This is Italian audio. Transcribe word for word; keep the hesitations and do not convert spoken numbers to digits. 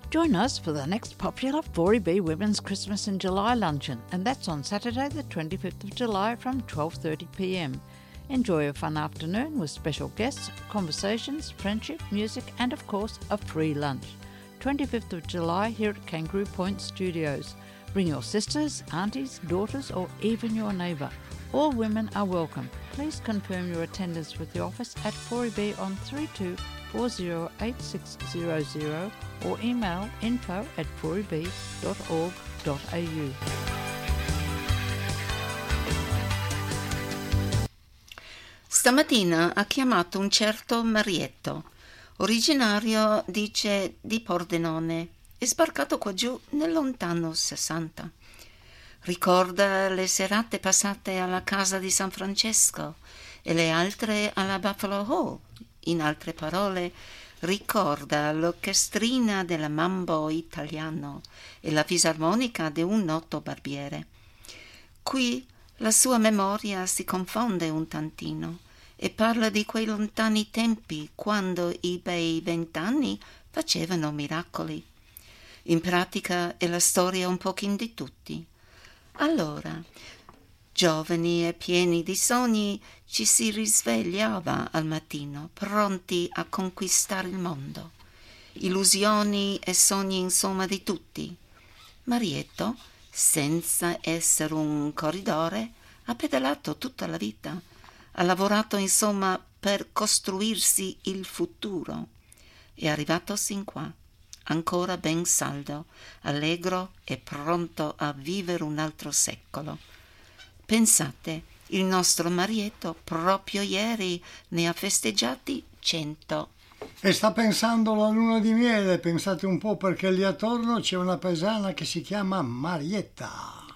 Join us for the next popular four E B Women's Christmas in July luncheon, and that's on Saturday the twenty-fifth of July from twelve thirty p m. Enjoy a fun afternoon with special guests, conversations, friendship, music and of course a free lunch. twenty-fifth of July here at Kangaroo Point Studios. Bring your sisters, aunties, daughters or even your neighbour. All women are welcome. Please confirm your attendance with the office at four E B on three two four zero eight six zero zero or email info at four e b dot org dot a u. Stamattina ha chiamato un certo Marietto, originario, dice, di Pordenone, e sbarcato qua giù nel lontano sessanta. Ricorda le serate passate alla casa di San Francesco e le altre alla Buffalo Hall. In altre parole, ricorda l'orchestrina della Mambo Italiano e la fisarmonica di un noto barbiere. Qui la sua memoria si confonde un tantino e parla di quei lontani tempi quando i bei vent'anni facevano miracoli. In pratica è la storia un pochin di tutti. Allora, giovani e pieni di sogni, ci si risvegliava al mattino, pronti a conquistare il mondo. Illusioni e sogni insomma di tutti. Marietto, senza essere un corridore, ha pedalato tutta la vita. Ha lavorato insomma per costruirsi il futuro. È arrivato sin qua, ancora ben saldo, allegro e pronto a vivere un altro secolo. Pensate, il nostro Marietto proprio ieri ne ha festeggiati cento. E sta pensando alla luna di miele, pensate un po', perché lì attorno c'è una paesana che si chiama Marietta.